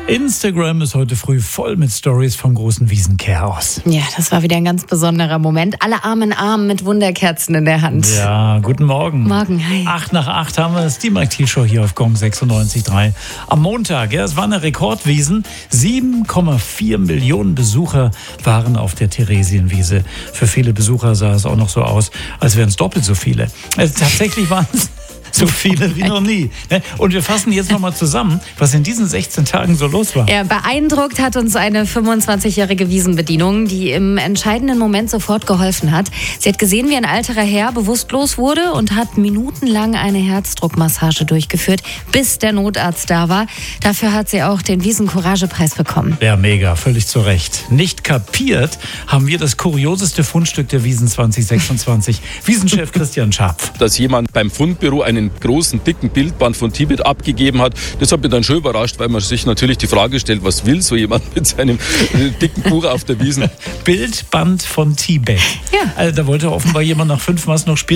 Instagram ist heute früh voll mit Stories vom großen Wiesenchaos. Ja, das war wieder ein ganz besonderer Moment. Alle Arm in Arm mit Wunderkerzen in der Hand. Ja, guten Morgen. Morgen, hi. 8:08 haben wir das die Mike-T-Show hier auf Gong 96.3. Am Montag, ja, es war eine Rekordwiesen. 7,4 Millionen Besucher waren auf der Theresienwiese. Für viele Besucher sah es auch noch so aus, als wären es doppelt so viele. Tatsächlich waren es so viele wie noch nie. Und wir fassen jetzt nochmal zusammen, was in diesen 16 Tagen so los war. Ja, beeindruckt hat uns eine 25-jährige Wiesenbedienung, die im entscheidenden Moment sofort geholfen hat. Sie hat gesehen, wie ein alterer Herr bewusstlos wurde und hat minutenlang eine Herzdruckmassage durchgeführt, bis der Notarzt da war. Dafür hat sie auch den Wiesen-Courage-Preis bekommen. Ja, mega, völlig zu Recht. Nicht kapiert haben wir das kurioseste Fundstück der Wiesen 2026. Wiesenchef Christian Scharpf. Dass jemand beim Fundbüro einen großen, dicken Bildband von Tibet abgegeben hat, das hat mich dann schon überrascht, weil man sich natürlich die Frage stellt, was will so jemand mit seinem dicken Buch auf der Wiesn? Bildband von Tibet. Ja. Also, da wollte offenbar jemand nach 5 Maß noch